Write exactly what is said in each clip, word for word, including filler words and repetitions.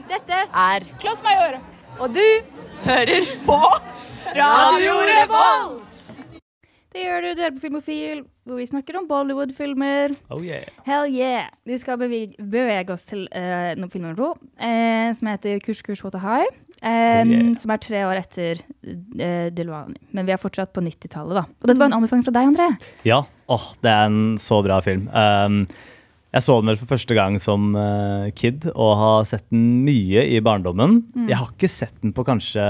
Dette er Kloss meg i øret. Og du Hører på Radio Revolt! Det gjør du, du er på Filmofil, hvor vi snakker om Bollywood-filmer. Oh yeah. Hell yeah! Vi skal bevege, bevege oss til uh, noen filmer nå, uh, som heter Kurs Kurs Hota High, um, oh yeah. som er tre år etter uh, Dilwani. Men vi er fortsatt på nittitallet da. Og dette var en anbefaling fra deg, André. Ja, åh, det er en så bra film. Um, jeg så den vel for første gang som uh, kid, og har sett den mye i barndommen. Mm. Jeg har ikke sett den på kanskje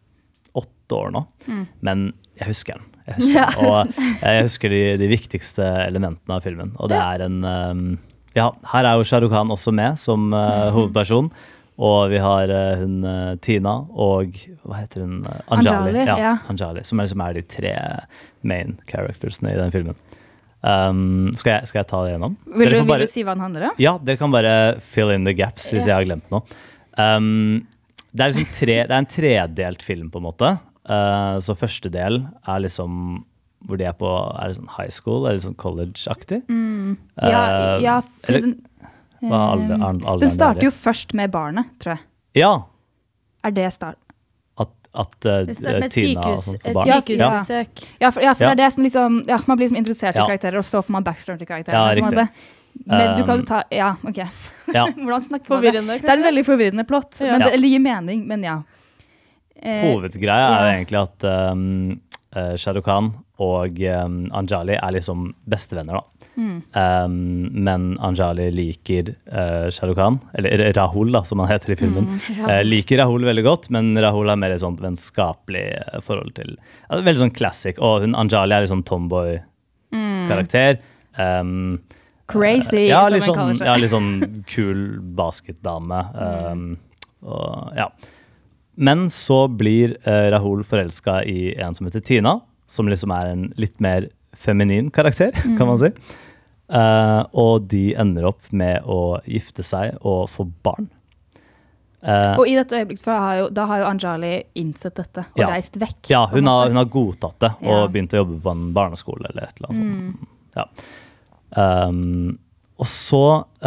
åtte år nå, mm. men jeg husker den. Jeg husker, ja. og jeg husker de, de viktigste elementene av filmen. Og det er en... Um, ja, her er jo Shah Rukh Khan også med som uh, hovedperson. Og vi har uh, hun uh, Tina og hva heter hun? Uh, Anjali. Anjali, ja, ja. Anjali, som er, som er de tre main charactersene i den filmen. Um, skal, jeg, skal jeg ta det gjennom? Vil du, bare, vil du si hva den handler om? Ja, dere kan bare fill in the gaps hvis ja. jeg har glemt noe. Um, det, er liksom tre, det er en tredelt film på en måte. Uh, så første del er liksom hvor de er på er det sånn high school eller sånn college-aktig. Mm. Ja, uh, ja for eller, den, hva alle, alle den starter jo først med barnet, tror jeg. Ja. Er det start? At, at uh, det starter med et sykehus, et sykehusbesøk. Ja, for, ja, for ja. det er det som liksom, ja, man blir liksom interessert i ja. karakterer, og så får man backstory til karakterer. Ja, riktig. Men du kan jo ta, ja, ok. Ja. Hvordan snakker man det? Det er en veldig forvirrende plott, ja. men det, eller gir mening, men ja. Hovedgreia er jo egentlig at um, uh, Shah Rukh Khan og um, Anjali er liksom bestevenner da. Mm. Um, men Anjali liker uh, Shah Rukh Khan, eller Rahul da, som han heter i filmen. Mm, uh, liker Rahul veldig godt, men Rahul har mer et sånt vennskapelig uh, forhold til, uh, veldig sånn classic, og hun Anjali er liksom tomboy-karakter. Mm. Um, Crazy, uh, ja, som litt man sånn, kaller seg. Ja, litt sånn kul basketdame. Um, og ja. Men så blir uh, Rahul forelsket i en som heter Tina, som liksom er en litt mer feminin karakter, mm. kan man si. Uh, og de ender opp med å gifte seg og få barn. Uh, og i dette øyeblikket har jo, da har jo Anjali innsett dette og ja. reist vekk. Ja, hun har, hun har godtatt det og ja. begynt å jobbe på en barneskole eller et eller annet mm. sånt. Ja. Um, og så...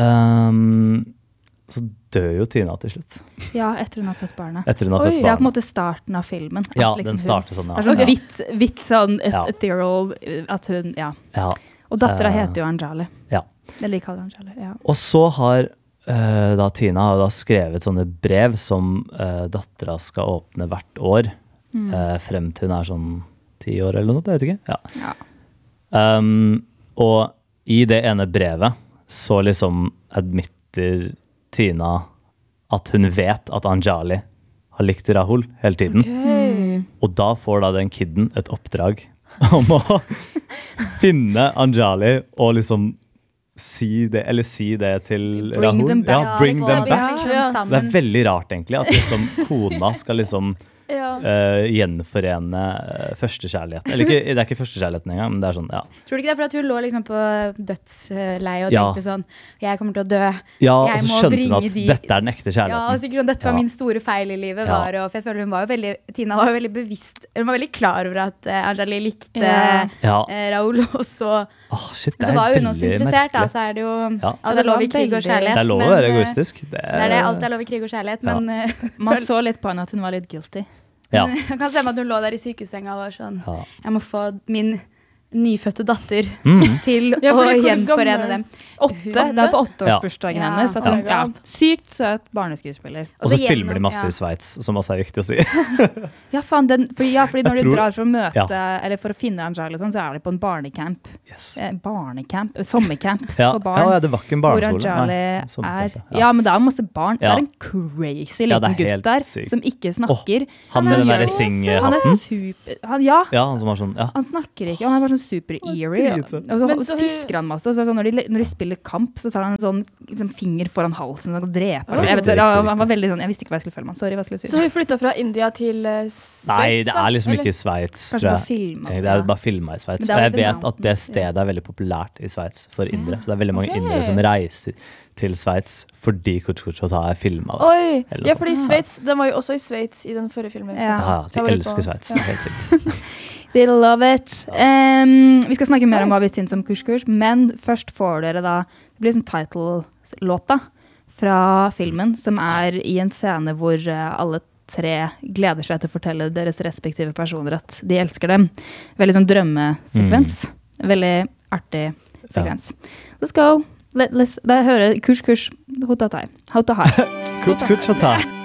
Um, så dør jo Tina til slutt. Ja, etter hun har født barnet. Etter hun har født barnet. Det er på en måte starten av filmen. Ja, liksom den starter sånn, ja. Det er sånn ja. vitt, vitt sånn ja. ethereal, at hun, ja. ja. Og datteren uh, heter jo Anjali. Ja. Eller kaller Anjali, ja. Og så har uh, da Tina har da skrevet sånne brev som uh, datteren skal åpne hvert år, mm. uh, frem til hun er sånn ti år eller noe sånt, jeg vet ikke. Ja. ja. Um, og i det ene brevet så liksom admitter Tina at hun vet at Anjali har likt Rahul hele tiden. Okay. Og da får da den kidden et oppdrag om å finne Anjali og liksom si det, eller si det til bring Rahul. Them back. Ja, bring ja, them back. Ja, ja. Det er veldig rart egentlig, at liksom kona skal liksom ja. uh, gjenforene uh, førstekjærligheten. Eller ikke, det er ikke førstekjærligheten engang, men det er sånn, ja. Tror du ikke det er for at hun lå liksom på dødsleie og Ja. tenkte sånn, jeg kommer til å dø. Ja, jeg og så må skjønte bringe hun at de... dette er den ekte Ja, kjærligheten. og sikkert sånn, dette var Ja. min store feil i livet. Ja. Var, og for jeg føler hun var jo veldig, Tina var jo veldig bevisst, hun var veldig klar over at uh, Anjali likte Ja. Ja. uh, Rahul, og så, Åh, shit, det så er var hun også veldig interessert, da, merkelig. så er det jo, Ja. alt er lov i krig og kjærlighet. Det er lov å men, være uh, egoistisk. Det Det er det, alt er lov i krig og kjærlighet, Ja. men uh, Man så litt på henne at hun var litt guilty. Ja. jeg kan se meg at hun lå der i sykehussenga og var sånn, Ja. jeg må få min nyfødte datter Mm. til Ja, å fordi hvor gjenforene gammel? dem. Åtte, det er på åtteårsbursdagen Ja. hennes. At Ja. hun, ja, sykt søt barneskuespiller. Og så gjennom- filmer de masse ja. i Sveits, som også er viktig å si. Ja, faen, den, for, ja, fordi når Jeg de tror- drar for å møte, Ja. eller for å finne Anjali og sånn, så er de på en barnecamp. Yes. Eh, barnecamp, eh, sommercamp Ja. for barn. Ja, ja, det var ikke en Hvor barneskole. Anjali Nei, er, sommercamp, ja. ja. men det er masse barn. Ja. Det er en crazy Ja, liten det er gutt helt der, sykt. som ikke snakker. Han med den er der så- sing-hatten. Han er super, han, ja, Ja, han som har sånn, ja. han snakker ikke, han er bare sånn super-eerie. Og, dritsøt. og så Men og så så hun- fisker han masse, så sånn, når, de, når de spiller kamp, så tar han en sånn liksom, finger foran halsen og dreper. Ja, jeg, vet, riktig, ja, riktig. han var veldig sånn, jeg visste ikke hva jeg skulle føle meg. Sorry, hva skulle jeg si? Så hun flyttet fra India til uh, Sveits, Nei, det er liksom eller? ikke i Sveits, Kanskje tror bare jeg. filmet, Det er ja. bare filmet i Sveits. Men det er Og jeg over the vet at det mountains, ja. stedet er veldig populært i Sveits for indere. Så det er veldig mange Ok. indere som reiser til Sveits fordi Kurt Kutsjota er filmet. da. Oi, Eller noe ja, sånt. fordi Sveits, den var jo også i Sveits i den forrige filmen. Ja. Ja, ja, Da de var det elsker på- Sveits, ja. det er helt sykt. They love it. Um, vi skal snakke mer om hva vi syns om Kurs Kurs, men først får dere da, det blir sånn title-låta fra filmen, som er i en scene hvor uh, alle tre gleder seg til å fortelle deres respektive personer at de elsker dem. Veldig sånn drømmesekvens. Mm. Veldig artig sekvens. Ja. Let's go. Let, let's, da hører kurs, kurs, hotatai. Hotatai. Kurs, kurs, hotatai.